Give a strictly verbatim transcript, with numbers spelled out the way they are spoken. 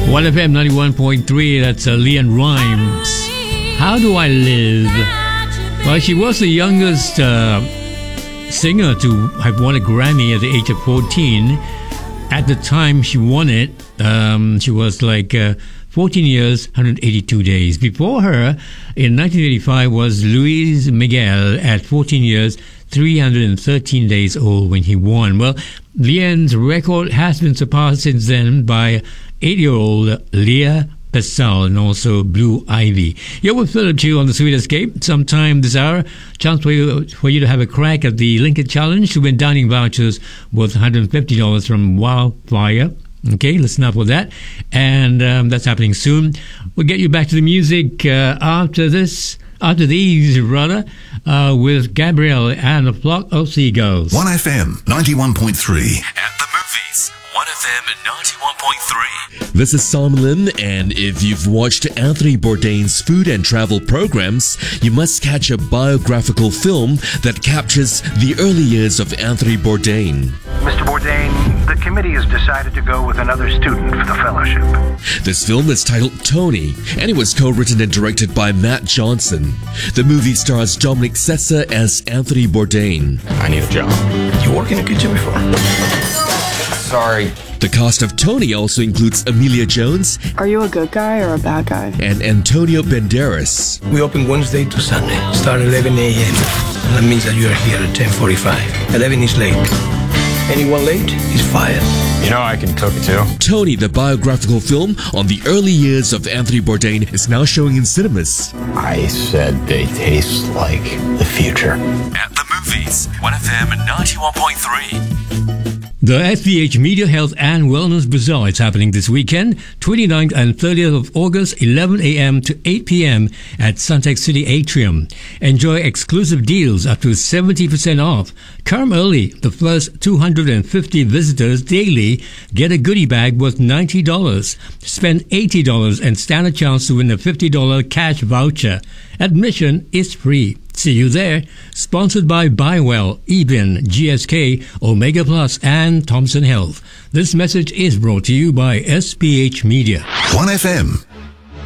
one F M ninety-one point three, that's uh, Leanne Rimes. How Do I Live? Well, she was the youngest uh, singer to have won a Grammy at the age of fourteen. At the time she won it, um, she was like uh, fourteen years, one hundred eighty-two days. Before her, in nineteen eighty-five, was Luis Miguel at fourteen years, three hundred thirteen days old when he won. Well, Leanne's record has been surpassed since then by eight-year-old Leah Pesal and also Blue Ivy. You're with Philip Chu on the Sweet Escape. Sometime this hour, chance for you, for you to have a crack at the Lincoln Challenge to win dining vouchers worth one hundred fifty dollars from Wildfire. Okay, listen up for that. And um, that's happening soon. We'll get you back to the music uh, after this, after these, rather, uh, with Gabrielle and a Flock of Seagulls. one F M ninety-one point three. At the movies, one F M ninety-one point three. This is Sam Lim, and if you've watched Anthony Bourdain's food and travel programs, you must catch a biographical film that captures the early years of Anthony Bourdain. Mister Bourdain, the committee has decided to go with another student for the fellowship. This film is titled Tony, and it was co-written and directed by Matt Johnson. The movie stars Dominic Sessa as Anthony Bourdain. I need a job. You worked in a kitchen before? Sorry. The cast of Tony also includes Emilia Jones. Are you a good guy or a bad guy? And Antonio Banderas. We open Wednesday to Sunday. Start eleven a m That means that you are here at ten forty-five. eleven is late. Anyone late is fired. You know I can cook too. Tony, the biographical film on the early years of Anthony Bourdain, is now showing in cinemas. I said they taste like the future. At the movies, one F M ninety-one point three. The S V H Media Health and Wellness Bazaar is happening this weekend, twenty-ninth and thirtieth of August, eleven a m to eight p m at Suntec City Atrium. Enjoy exclusive deals up to seventy percent off. Come early. The first two hundred fifty visitors daily get a goodie bag worth ninety dollars. Spend eighty dollars and stand a chance to win a fifty dollars cash voucher. Admission is free. See you there. Sponsored by Bywell, Eben, G S K, Omega Plus, and Thompson Health. This message is brought to you by S P H Media. one F M